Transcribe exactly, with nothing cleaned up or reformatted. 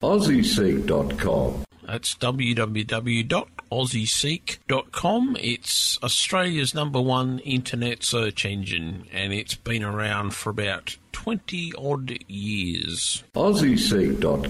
Aussie Seek dot com. That's w w w dot aussie seek dot com. It's Australia's number one internet search engine, and it's been around for about twenty odd years. Aussie Seek dot